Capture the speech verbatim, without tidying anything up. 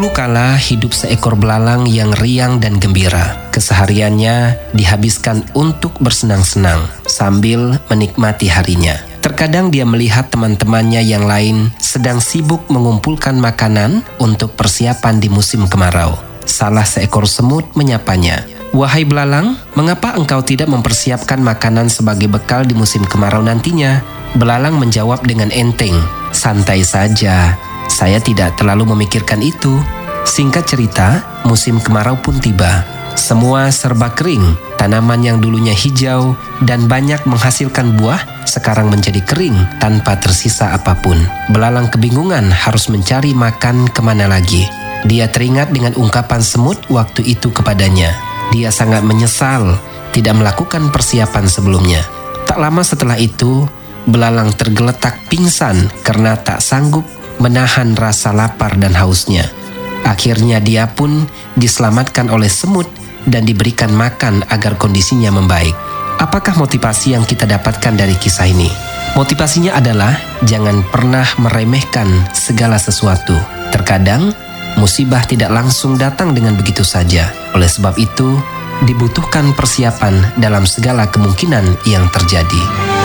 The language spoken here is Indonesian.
Dulu kala hidup seekor belalang yang riang dan gembira. Kesehariannya dihabiskan untuk bersenang-senang sambil menikmati harinya. Terkadang dia melihat teman-temannya yang lain sedang sibuk mengumpulkan makanan untuk persiapan di musim kemarau. Salah seekor semut menyapanya. "Wahai belalang, mengapa engkau tidak mempersiapkan makanan sebagai bekal di musim kemarau nantinya?" Belalang menjawab dengan enteng, "Santai saja, saya tidak terlalu memikirkan itu." Singkat cerita, musim kemarau pun tiba. Semua serba kering. Tanaman yang dulunya hijau dan banyak menghasilkan buah sekarang menjadi kering tanpa tersisa apapun. Belalang kebingungan harus mencari makan kemana lagi. Dia teringat dengan ungkapan semut waktu itu kepadanya. Dia sangat menyesal tidak melakukan persiapan sebelumnya. Tak lama setelah itu, belalang tergeletak pingsan karena tak sanggup menahan rasa lapar dan hausnya. Akhirnya dia pun diselamatkan oleh semut dan diberikan makan agar kondisinya membaik. Apakah motivasi yang kita dapatkan dari kisah ini? Motivasinya adalah jangan pernah meremehkan segala sesuatu. Terkadang musibah tidak langsung datang dengan begitu saja. Oleh sebab itu, dibutuhkan persiapan dalam segala kemungkinan yang terjadi.